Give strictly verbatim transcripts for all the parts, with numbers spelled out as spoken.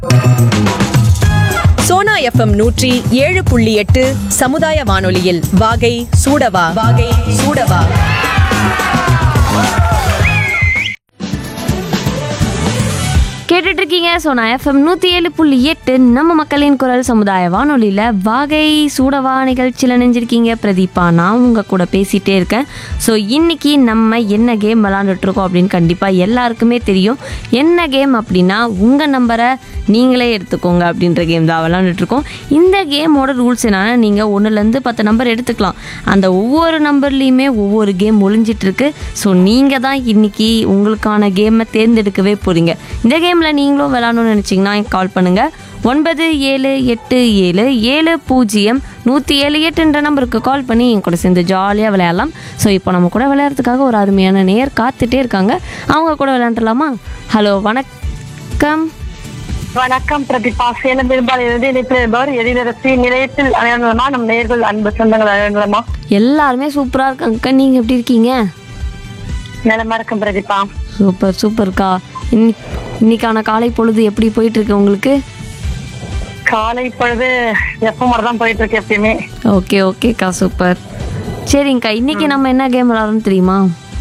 Sona FM நூற்றி ஏழு புள்ளி எட்டு சமுதாய வானொலியில் வாகை சூடவா வாகை சூடவா. கேட்டுட்டு இருக்கீங்க சோனா எஃப்எம் நூற்றி ஏழு புள்ளி எட்டு நம்ம மக்களின் குரல் சமுதாய வானொலியில் வாகை சூடவா நிகழ்ச்சியில் நினைஞ்சிருக்கீங்க பிரதீபா. நான் உங்கள் கூட பேசிகிட்டே இருக்கேன். ஸோ இன்றைக்கி நம்ம என்ன கேம் விளாண்டுட்ருக்கோம் அப்படின்னு கண்டிப்பாக எல்லாருக்குமே தெரியும். என்ன கேம் அப்படின்னா உங்கள் நம்பரை நீங்களே எடுத்துக்கோங்க அப்படின்ற கேம் தான் விளாண்டுட்ருக்கோம். இந்த கேமோட ரூல்ஸ் என்னன்னா, நீங்கள் ஒன்றுலேருந்து பத்து நம்பர் எடுத்துக்கலாம். அந்த ஒவ்வொரு நம்பர்லேயுமே ஒவ்வொரு கேம் ஒளிஞ்சிட்ருக்கு. ஸோ நீங்கள் தான் இன்றைக்கி உங்களுக்கான கேமை தேர்ந்தெடுக்கவே போகிறீங்க. இந்த கேமில் நீங்களும் விளாடணும்னு நினச்சிங்கன்னா கால் பண்ணுங்கள். ஒன்பது ஏழு எட்டு ஏழு ஏழு பூஜ்ஜியம் நூற்றி ஏழு எட்டுன்ற நம்பருக்கு கால் பண்ணி என் கூட சேர்ந்து ஜாலியாக விளையாடலாம். ஸோ இப்போ நம்ம கூட விளையாடுறதுக்காக ஒரு அருமையான நேயர் காத்துட்டே இருக்காங்க. அவங்க கூட விளையாண்டுலாமா? ஹலோ, வணக்கம். வணக்கம் பிரதீபா. சேலம் பெரும்பால் இணைப்பில் எழிலரசி நிலையத்தில் அடையாளமா நம் நேயர்கள் அன்பு சொந்தங்கள் அடையாளமா எல்லாருமே சூப்பராக இருக்காங்க. நீங்கள் எப்படி இருக்கீங்க? நிலமா இருக்கும் பிரதீபா. சூப்பர் சூப்பர்க்கா. இன்னி இன்னைக்கான காலை பொழுது எப்படி போயிட்டு இருக்கு உங்களுக்கு? காலை பொழுது எப்போ மாதிரி தான் போயிட்டு இருக்கு எப்பயுமே. ஓகே ஓகேக்கா, சூப்பர். சரிங்கக்கா, இன்னைக்கு நம்ம என்ன கேம் விளாட்றோம்னு தெரியுமா?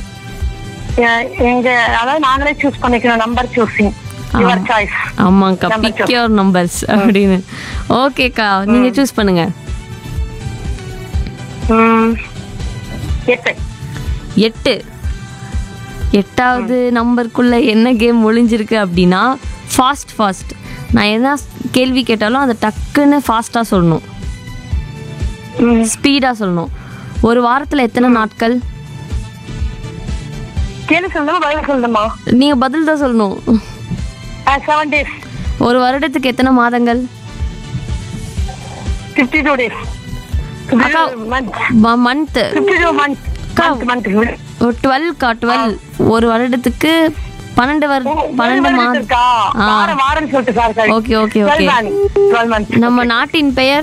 எங்க அதாவது நாங்களே சூஸ் பண்ணிக்கணும். Number choosing your choice. ஆமாங்கக்கா, பிக் யுவர் நம்பர்ஸ் அப்படின்னு. ஓகேக்கா, நீங்க சூஸ் பண்ணுங்க. எட்டு. எட்டு. எட்டாவது நம்பருக்குள்ள என்ன கேம் ஒளிஞ்சிருக்கு அப்படின்னா ஃபாஸ்ட் ஃபாஸ்ட். நான் என்ன கேள்வி கேட்டாலும் அதை டக்குன்னு ஃபாஸ்ட்டாக சொல்லணும், ஸ்பீடாக சொல்லணும். ஒரு வாரத்தில் எத்தனை நாட்கள்? கேள்வி சொல்லணுமா பதில் சொல்லணுமா? நீங்கள் பதில் தான் சொல்லணும். Seven days. ஒரு வருடத்துக்கு எத்தனை மாதங்கள்? Fifty two days. அக்கா, மந்த். டுவெல்க்கா, டுவெல். ஒரு வருடத்துக்கு பன்னெண்டு வருடம் பன்னெண்டு மாதம். Okay okay okay. நம்ம நாட்டின் பெயர்?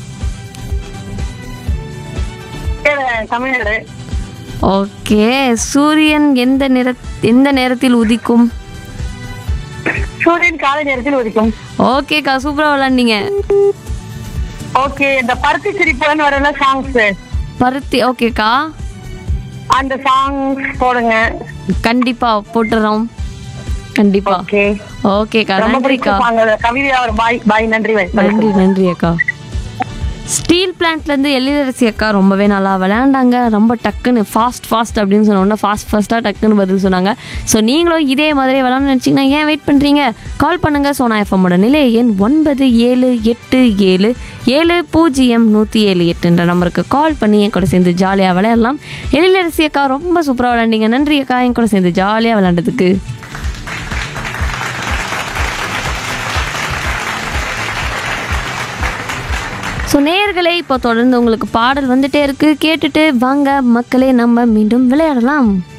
தமிழ்நாடு. ஓகே. சூரியன் எந்த நேர எந்த நேரத்தில் உதிக்கும்? சூரியன் காலை நேரத்தில் உதிக்கும். ஓகேக்கா, சூப்பரா விளையாண்டீங்க. ஓகே, இந்த பருத்தி சிரிப்புன்னு வரல சாங்ஸ். பருத்தி. ஓகேக்கா, அந்த சாங்ஸ் போடுங்க. கண்டிப்பா போட்டுறோம். கண்டிப்பா. ஓகே ஓகேக்கா, ரொம்ப நன்றிக்கா. பிடிக்கும் கவிதா. பாய் பாய். நன்றி நன்றி நன்றி அக்கா. ஸ்டீல் பிளான்ட்லேருந்து எழிலரசி அக்கா ரொம்பவே நல்லா விளையாண்டாங்க. ரொம்ப டக்குன்னு ஃபாஸ்ட் ஃபாஸ்ட் அப்படின்னு சொன்னோன்னா ஃபாஸ்ட் ஃபாஸ்ட்டாக டக்குன்னு பதில் சொன்னாங்க. ஸோ நீங்களும் இதே மாதிரி விளையாடணும்னு நினச்சிங்கன்னா ஏன் வெயிட் பண்ணுறீங்க? கால் பண்ணுங்கள். சோனா எஃப்எம்மோட நிலைய எண் ஒன்பது ஏழு எட்டு ஏழு ஏழு பூஜ்ஜியம் நூற்றி ஏழு எட்டுன்ற நம்பருக்கு கால் பண்ணி என் கூட சேர்ந்து ஜாலியாக விளையாடலாம். எழிலரசி அக்கா ரொம்ப சூப்பராக விளையாண்டிங்க. நன்றி அக்கா, என் கூட சேர்ந்து ஜாலியாக விளையாண்டதுக்கு. ஸோ நேயர்களே, இப்போ தொடர்ந்து உங்களுக்கு பாடல் வந்துட்டே இருக்கு. கேட்டுட்டு வாங்க மக்களே, நம்ம மீண்டும் விளையாடலாம்.